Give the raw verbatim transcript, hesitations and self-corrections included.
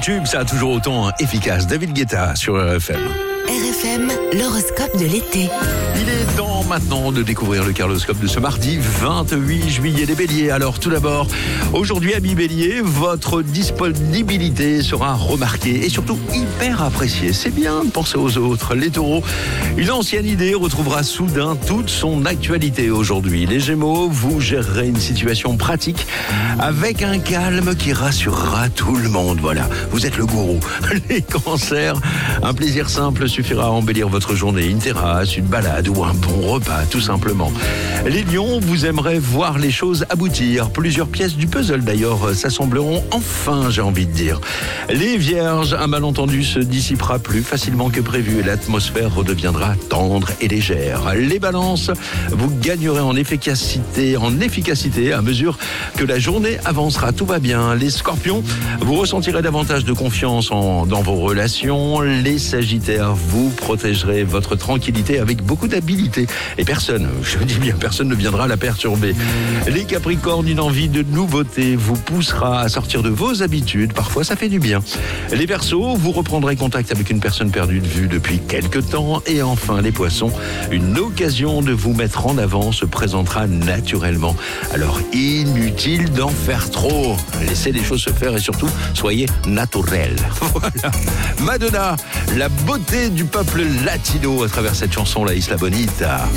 tube, ça a toujours autant efficace. David Guetta sur R F M. R F M, l'horoscope de l'été. Il est temps maintenant de découvrir le carloscope de ce mardi vingt-huit juillet des Béliers. Alors tout d'abord, aujourd'hui amis Bélier, votre disponibilité sera remarquée et surtout hyper appréciée. C'est bien de penser aux autres. Les Taureaux, une ancienne idée retrouvera soudain toute son actualité aujourd'hui. Les Gémeaux, vous gérerez une situation pratique avec un calme qui rassurera tout le monde. Voilà, vous êtes le gourou. Les Cancers, un plaisir simple suffira à embellir votre journée. Une terrasse, une balade ou un bon repas, tout simplement. Les Lions, vous aimerez voir les choses aboutir. Plusieurs pièces du puzzle, d'ailleurs, s'assembleront enfin, j'ai envie de dire. Les Vierges, un malentendu se dissipera plus facilement que prévu et l'atmosphère redeviendra tendre et légère. Les Balances, vous gagnerez en efficacité, en efficacité à mesure que la journée avancera. Tout va bien. Les Scorpions, vous ressentirez davantage de confiance en, dans vos relations. Les Sagittaires, vous protégerez votre tranquillité avec beaucoup d'habileté. Et personne, je dis bien personne ne viendra la perturber. Les Capricornes, une envie de nouveauté vous poussera à sortir de vos habitudes. Parfois, ça fait du bien. Les Verseaux, vous reprendrez contact avec une personne perdue de vue depuis quelque temps. Et enfin, les Poissons, une occasion de vous mettre en avant se présentera naturellement. Alors, inutile d'en faire trop. Laissez les choses se faire et surtout, soyez naturel. Voilà. Madonna, la beauté du peuple latino à travers cette chanson, La Isla Bonita.